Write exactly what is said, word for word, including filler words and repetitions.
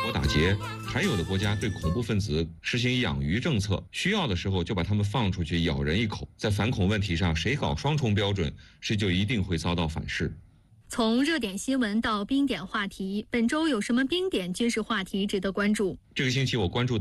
活打劫，还有的国家对恐怖分子实行养鱼政策，需要的时候就把他们放出去咬人一口。在反恐问题上，谁搞双重标准，谁就一定会遭到反噬。 从热点新闻到冰点话题，本周有什么冰点军事话题值得关注？ 这个星期我关注